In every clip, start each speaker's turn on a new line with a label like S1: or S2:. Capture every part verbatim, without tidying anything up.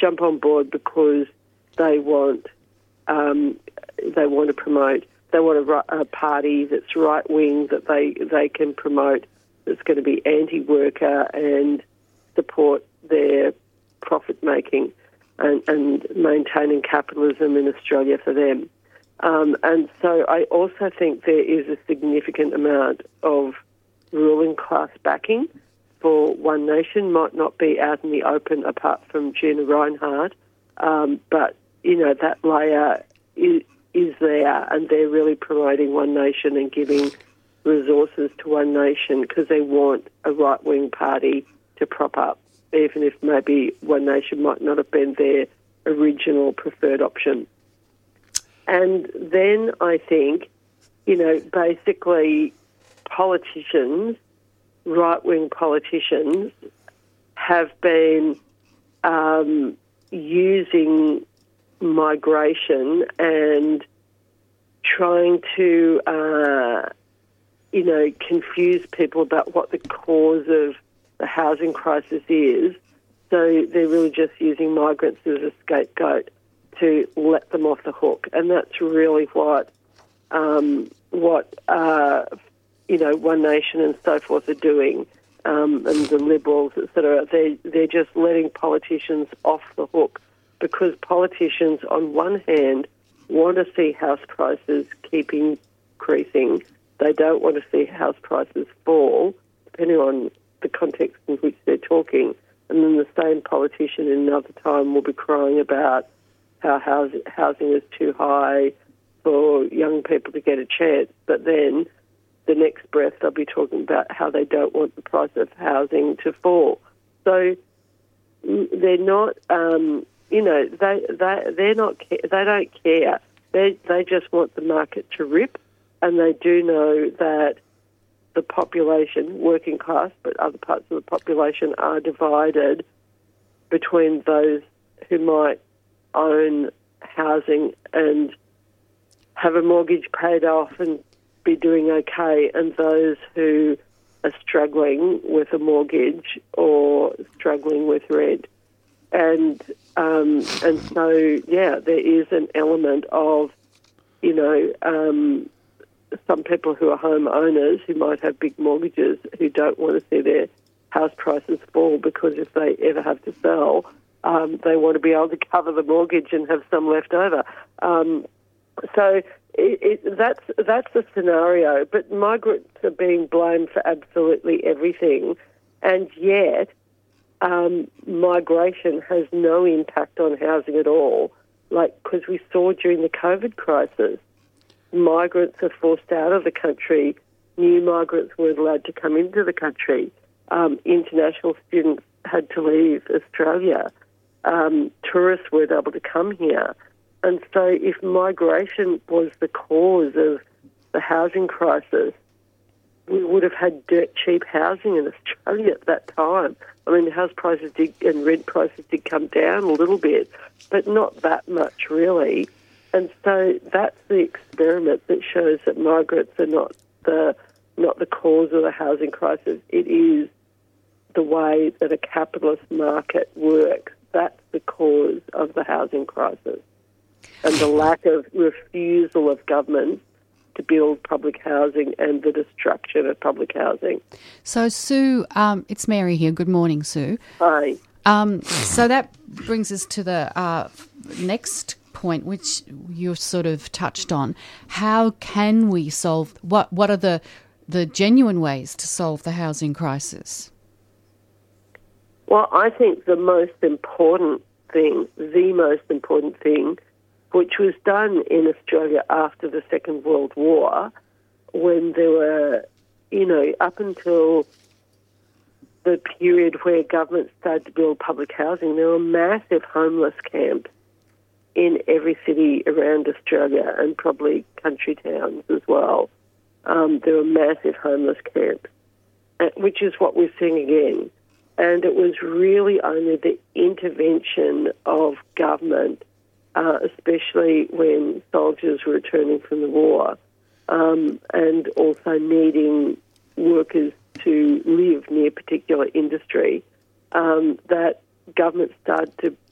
S1: jump on board because they want um, they want to promote. They want a, a party that's right wing that they they can promote. That's going to be anti-worker and support their profit making and, and maintaining capitalism in Australia for them. Um, and so I also think there is a significant amount of ruling class backing for One Nation. Might not be out in the open apart from Gina Reinhardt, um, but, you know, that layer is, is there, and they're really promoting One Nation and giving resources to One Nation because they want a right-wing party to prop up, even if maybe One Nation might not have been their original preferred option. And then I think, you know, basically politicians, right-wing politicians, have been um, using migration and trying to, uh, you know, confuse people about what the cause of the housing crisis is. So they're really just using migrants as a scapegoat to let them off the hook. And that's really what, um, what uh, you know, One Nation and so forth are doing, um, and the Liberals, et cetera. They, they're just letting politicians off the hook because politicians, on one hand, want to see house prices keep increasing. They don't want to see house prices fall, depending on the context in which they're talking. And then the same politician in another time will be crying about how housing, housing is too high for young people to get a chance. But then the next breath they'll be talking about how they don't want the price of housing to fall. So they're not, um, you know, they they they're not they don't care. They they just want the market to rip. And they do know that the population, working class, but other parts of the population are divided between those who might own housing and have a mortgage paid off and be doing okay, and those who are struggling with a mortgage or struggling with rent. And um, and so, yeah, there is an element of, you know, um, some people who are homeowners who might have big mortgages who don't want to see their house prices fall because if they ever have to sell, um, they want to be able to cover the mortgage and have some left over. Um, so it, it, that's that's the scenario. But migrants are being blamed for absolutely everything, and yet um, migration has no impact on housing at all. Like, because we saw during the COVID crisis, migrants are forced out of the country. New migrants weren't allowed to come into the country. Um, international students had to leave Australia. Um, tourists weren't able to come here. And so if migration was the cause of the housing crisis, we would have had dirt cheap housing in Australia at that time. I mean, house prices did, and rent prices did come down a little bit, but not that much really. And so that's the experiment that shows that migrants are not the not the cause of the housing crisis. It is the way that a capitalist market works. That's the cause of the housing crisis. And the lack of refusal of government to build public housing and the destruction of public housing.
S2: So, Sue, um, it's Mary here. Good morning, Sue.
S1: Hi.
S2: Um, so that brings us to the uh, next point, which you've sort of touched on. How can we solve, what What are the, the genuine ways to solve the housing crisis?
S1: Well, I think the most important thing, the most important thing, which was done in Australia after the Second World War, when there were, you know, up until the period where government started to build public housing, there were massive homeless camps in every city around Australia and probably country towns as well. Um, there were massive homeless camps, which is what we're seeing again. And it was really only the intervention of government, uh, especially when soldiers were returning from the war, um, and also needing workers to live near particular industry, um, that government started to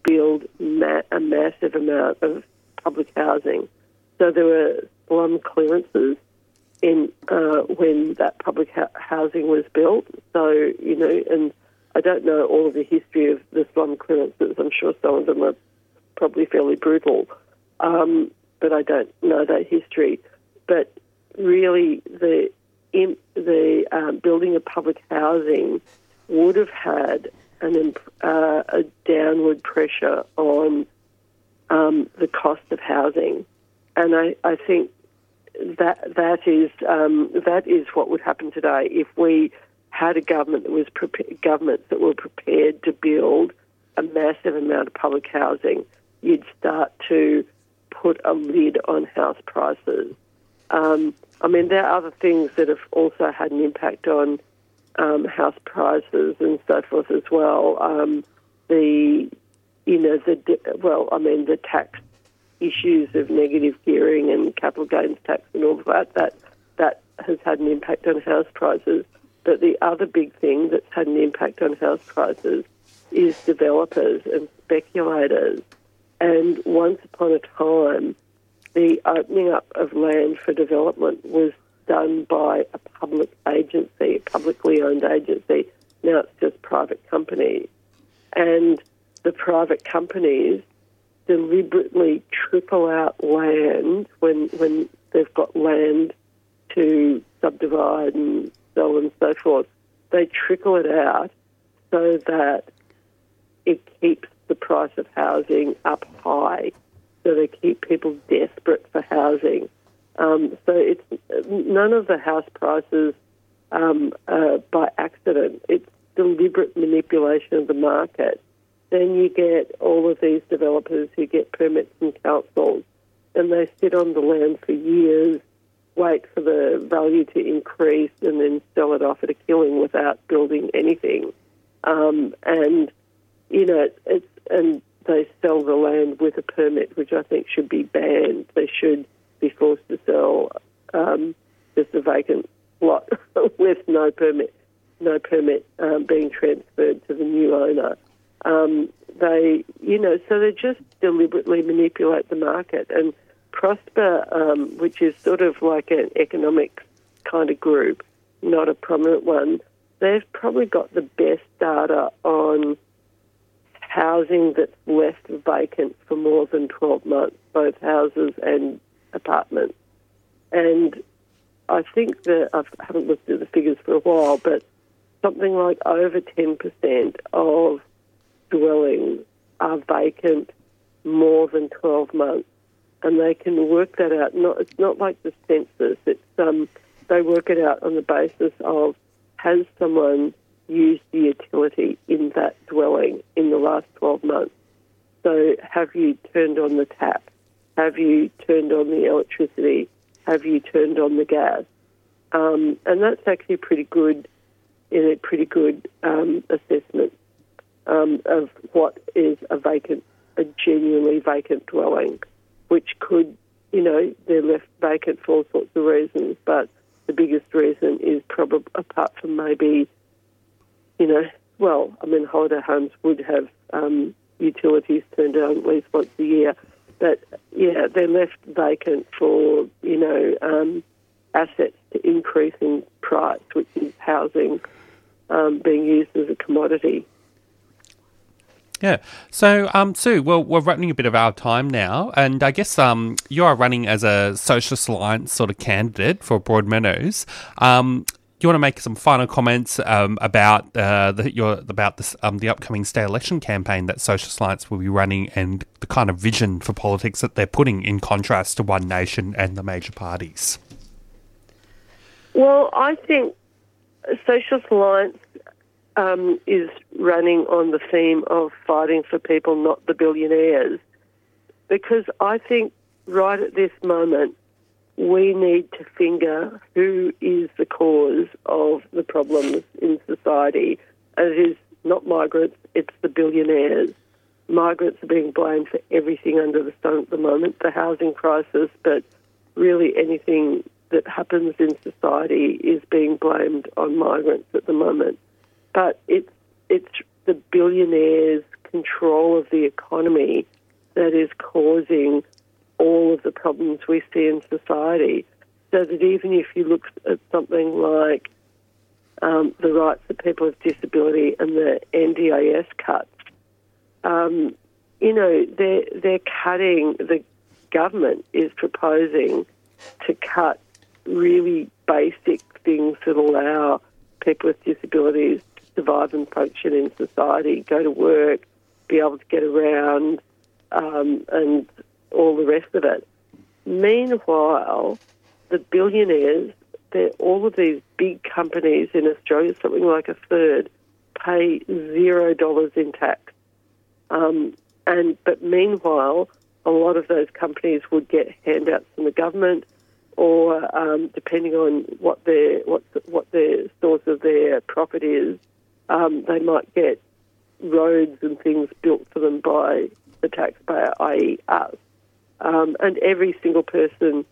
S1: build ma- a massive amount of public housing. So there were slum clearances in uh, when that public ha- housing was built. So, you know, and I don't know all of the history of the slum clearances. I'm sure some of them are probably fairly brutal, um, but I don't know that history. But really, the in, the um, building of public housing would have had an uh, a downward pressure on um, the cost of housing, and I, I think that that is um, that is what would happen today if we had a government that was prepa- governments that were prepared to build a massive amount of public housing. You'd start to put a lid on house prices. Um, I mean, there are other things that have also had an impact on um, house prices and so forth as well. Um, the, you know, the well, I mean, the tax issues of negative gearing and capital gains tax and all of that, that that has had an impact on house prices. But the other big thing that's had an impact on house prices is developers and speculators. And once upon a time, the opening up of land for development was done by a public agency, a publicly owned agency. Now it's just private companies. And the private companies deliberately trickle out land when when they've got land to subdivide and sell and so forth. They trickle it out so that it keeps the price of housing up high. So they keep people desperate for housing. Um, so it's none of the house prices um, uh, by accident. It's deliberate manipulation of the market. Then you get all of these developers who get permits from councils, and they sit on the land for years, wait for the value to increase, and then sell it off at a killing without building anything. Um, and you know, it's and they sell the land with a permit, which I think should be banned. They should be forced to sell um, just a vacant lot with no permit, no permit um, being transferred to the new owner. Um, they, you know, so they just deliberately manipulate the market. And Prosper, um, which is sort of like an economic kind of group, not a prominent one, they've probably got the best data on housing that's left vacant for more than twelve months, both houses and apartments. And I think that, I haven't looked at the figures for a while, but something like over ten percent of dwellings are vacant more than twelve months. And they can work that out. Not, it's not like the census. It's um, they work it out on the basis of, has someone used the utility in that dwelling in the last twelve months? So have you turned on the tap? Have you turned on the electricity? Have you turned on the gas? Um, and that's actually pretty good, in a pretty good um, assessment um, of what is a vacant, a genuinely vacant dwelling, which could, you know, they're left vacant for all sorts of reasons, but the biggest reason is probably, apart from maybe, you know, well, I mean, holiday homes would have um, utilities turned on at least once a year, but, yeah, they're left vacant for, you know, um, assets to increase in price, which is housing um, being used as a commodity.
S3: Yeah. So, um, Sue, well, we're running a bit of our time now, and I guess um, you are running as a Socialist Alliance sort of candidate for Broadmeadows. Um, do you want to make some final comments um, about uh, the, your about this um, the upcoming state election campaign that Socialist Alliance will be running, and the kind of vision for politics that they're putting in contrast to One Nation and the major parties?
S1: Well, I think Socialist Alliance Um, is running on the theme of fighting for people, not the billionaires, because I think right at this moment we need to finger who is the cause of the problems in society. And it is not migrants, it's the billionaires. Migrants are being blamed for everything under the sun at the moment, the housing crisis, but really anything that happens in society is being blamed on migrants at the moment. But it's it's the billionaires control of the economy that is causing all of the problems we see in society. So that even if you look at something like um, the rights of people with disability and the N D I S cuts, um, you know, they're, they're cutting, the government is proposing to cut really basic things that allow people with disabilities to survive and function in society, go to work, be able to get around, um, and all the rest of it. Meanwhile, the billionaires, they're all of these big companies in Australia, something like a third, pay zero dollars in tax. Um, and but meanwhile, a lot of those companies would get handouts from the government, or um, depending on what their what what their source of their profit is, um, they might get roads and things built for them by the taxpayer, that is us. Um, and every single person,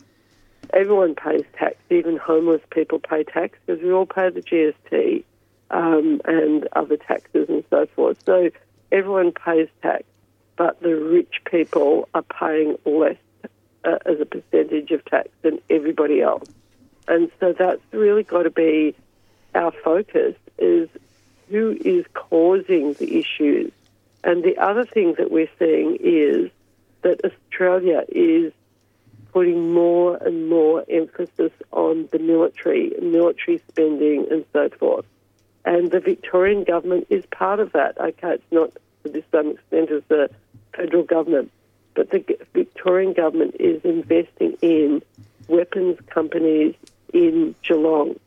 S1: everyone pays tax. Even homeless people pay tax because we all pay the G S T um, and other taxes and so forth. So everyone pays tax, but the rich people are paying less uh, as a percentage of tax than everybody else. And so that's really got to be our focus, is who is causing the issues. And the other thing that we're seeing is that Australia is putting more and more emphasis on the military, military spending and so forth. And the Victorian government is part of that. Okay, it's not to the same extent as the federal government, but the Victorian government is investing in weapons companies in Geelong.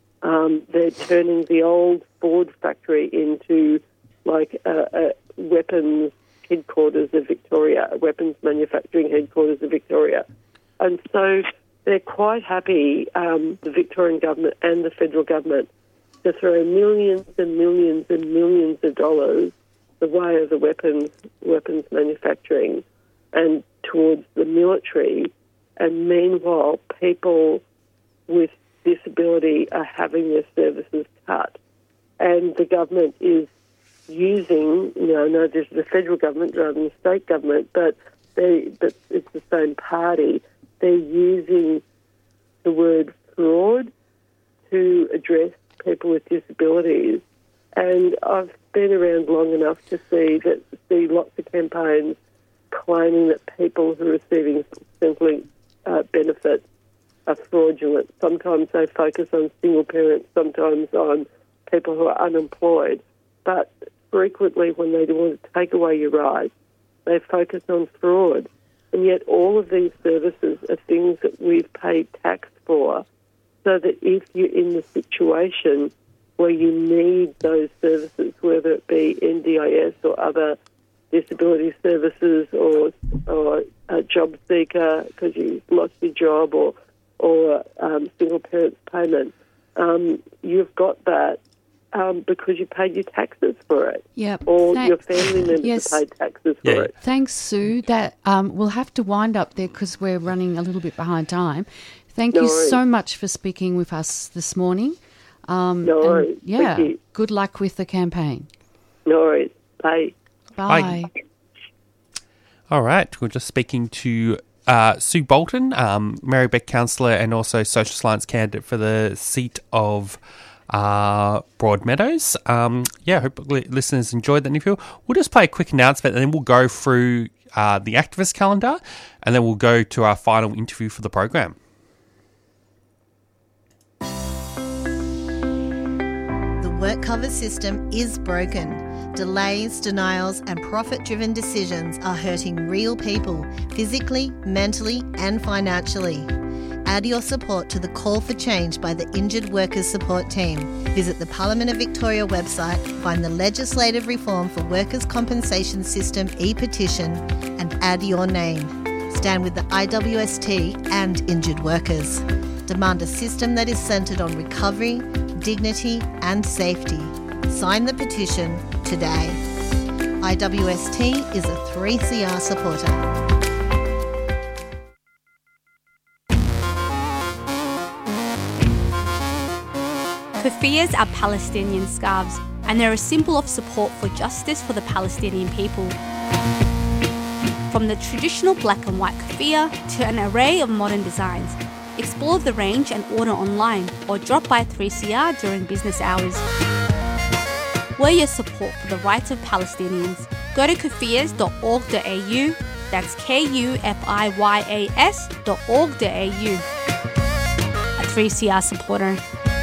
S1: Um, they're turning the old Ford factory into like a, a weapons headquarters of Victoria, a weapons manufacturing headquarters of Victoria. And so they're quite happy, um, the Victorian government and the federal government, to throw millions and millions and millions of dollars the way of the weapons weapons manufacturing and towards the military. And meanwhile, people with disability are having their services cut. And the government is using, you know, no, this is the federal government rather than the state government, but they, but it's the same party. They're using the word fraud to address people with disabilities. And I've been around long enough to see that see lots of campaigns claiming that people who are receiving Centrelink uh, benefits are fraudulent. Sometimes they focus on single parents, sometimes on people who are unemployed. But frequently when they want to take away your rights, they focus on fraud. And yet all of these services are things that we've paid tax for, so that if you're in the situation where you need those services, whether it be N D I S or other disability services or or a job seeker because you lost your job, or or um, single parents payment, um, you've got that um, because you paid your taxes for it.
S2: Yep.
S1: Or
S2: Thank-
S1: your family members
S2: yes.
S1: have paid taxes
S3: Yeah.
S1: for it.
S2: Thanks, Sue. That um, we'll have to wind up there because we're running a little bit behind time. Thank
S1: No
S2: you
S1: worries.
S2: so much for speaking with us this morning. Um,
S1: No
S2: and,
S1: worries.
S2: Yeah.
S1: Thank you.
S2: Good luck with the campaign.
S1: No worries. Bye.
S2: Bye.
S3: Bye. All right, we're just speaking to uh, Sue Bolton, um, Marybeck councillor and also Socialist Alliance candidate for the seat of uh, Broadmeadows. Um, yeah, hope li- listeners enjoyed that interview. We'll just play a quick announcement and then we'll go through uh, the activist calendar and then we'll go to our final interview for the program.
S4: The work cover system is broken. Delays, denials, and profit-driven decisions are hurting real people, physically, mentally, and financially. Add your support to the call for change by the Injured Workers Support Team. Visit the Parliament of Victoria website, find the legislative reform for workers' compensation system e-petition, and add your name. Stand with the I W S T and injured workers. Demand a system that is centred on recovery, dignity, and safety. Sign the petition today. I W S T is a three C R supporter.
S5: Kufiyas are Palestinian scarves and they're a symbol of support for justice for the Palestinian people. From the traditional black and white keffiyeh to an array of modern designs, explore the range and order online or drop by three C R during business hours. We're your support for the rights of Palestinians. Go to kufiyas dot org dot a u, that's K U F I Y A S dot org dot a u. A three C R supporter.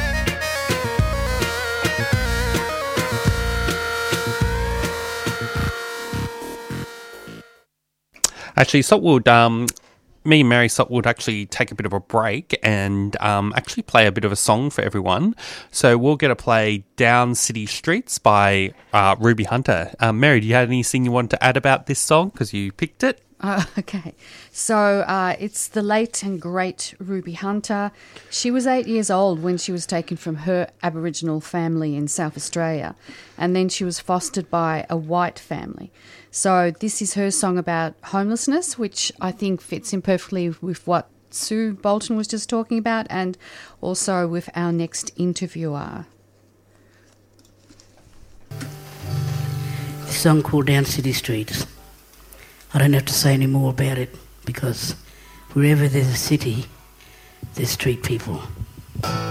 S3: Actually, Saltwood, um, me and Mary Saltwood actually take a bit of a break and um, actually play a bit of a song for everyone. So we'll get to play Down City Streets by uh, Ruby Hunter. Um, Mary, do you have anything you want to add about this song? Because you picked it.
S2: Uh, okay, so uh, it's the late and great Ruby Hunter. She was eight years old when she was taken from her Aboriginal family in South Australia, and then she was fostered by a white family. So this is her song about homelessness, which I think fits in perfectly with what Sue Bolton was just talking about, and also with our next interviewer.
S6: The song called Down City Streets. I don't have to say any more about it because wherever there's a city, there's street people.